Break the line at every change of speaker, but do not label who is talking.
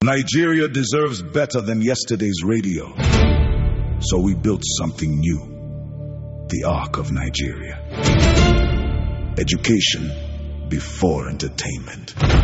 Nigeria deserves better than yesterday's radio. So we built something new. The Ark of Nigeria. Education before entertainment.